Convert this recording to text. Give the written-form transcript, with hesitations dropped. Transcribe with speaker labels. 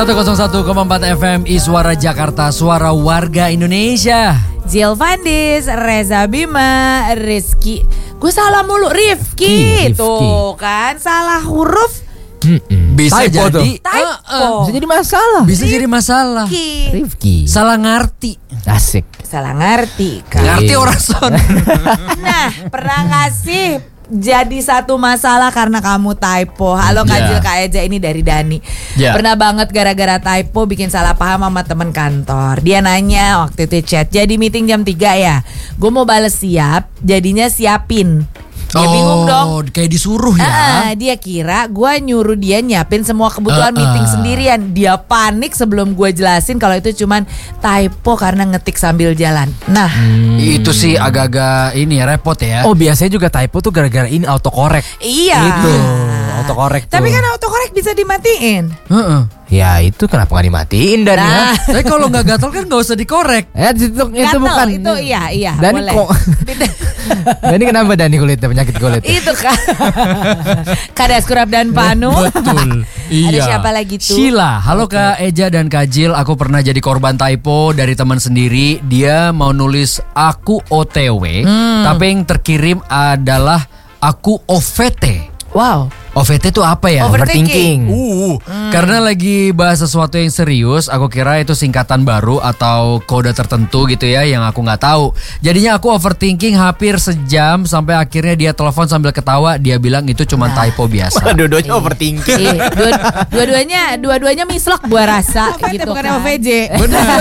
Speaker 1: 101,4 FM Suara Jakarta, suara warga Indonesia.
Speaker 2: Jill Vandis, Reza Bima, Rizky. Gue salah mulu, Rifki. Tuh kan, salah huruf.
Speaker 1: Bisa
Speaker 3: Typo
Speaker 1: jadi
Speaker 2: Typo.
Speaker 3: Bisa jadi masalah.
Speaker 1: Bisa jadi masalah.
Speaker 3: Rifki.
Speaker 1: Salah ngerti.
Speaker 3: Asik.
Speaker 2: Salah ngerti kan.
Speaker 1: Ngerti orang son.
Speaker 2: Nah, pernah gak sih jadi satu masalah karena kamu typo? Halo Kak Jill, Kak Eja, ini dari Dani. Pernah banget gara-gara typo bikin salah paham sama temen kantor. Dia nanya waktu itu chat, jadi meeting jam 3 ya, gue mau bales siap, jadinya siapin. Dia bingung dong.
Speaker 1: Kayak disuruh ya.
Speaker 2: Dia kira gue nyuruh dia nyiapin semua kebutuhan meeting sendirian. Dia panik sebelum gue jelasin kalau itu cuman typo karena ngetik sambil jalan. Nah,
Speaker 1: Itu sih agak-agak ini ya, repot ya.
Speaker 3: Oh, biasanya juga typo tuh gara-gara ini autocorrect.
Speaker 2: iya.
Speaker 3: Itu autocorrect tuh.
Speaker 2: Tapi kan autocorrect bisa dimatiin.
Speaker 3: Ya itu kenapa gak dimatiin dan
Speaker 2: Nah.
Speaker 1: Tapi kalau nggak gatal kan nggak usah dikorek.
Speaker 3: itu
Speaker 2: Gatel,
Speaker 3: bukan.
Speaker 2: itu iya
Speaker 3: Dani
Speaker 2: boleh.
Speaker 3: kok. Dani kenapa Dani kulitnya penyakit kulit?
Speaker 2: Itu kan Kades Kurap dan Panu.
Speaker 1: Betul.
Speaker 2: Ada siapa lagi tuh?
Speaker 1: Sheila. Halo Kak Eja dan Kak Jill. Aku pernah jadi korban typo dari teman sendiri. Dia mau nulis aku OTW, tapi yang terkirim adalah aku OVT.
Speaker 2: Wow.
Speaker 1: OVT itu apa ya?
Speaker 2: Overthinking.
Speaker 1: Karena lagi bahas sesuatu yang serius, aku kira itu singkatan baru atau kode tertentu gitu ya yang aku nggak tahu. Jadinya aku overthinking hampir sejam sampai akhirnya dia telepon sambil ketawa. Dia bilang itu cuma typo biasa.
Speaker 3: Dua-duanya overthinking.
Speaker 2: Dua-duanya mislok gua rasa gitu
Speaker 4: bukan
Speaker 2: kan.
Speaker 4: OVJ.
Speaker 1: Benar.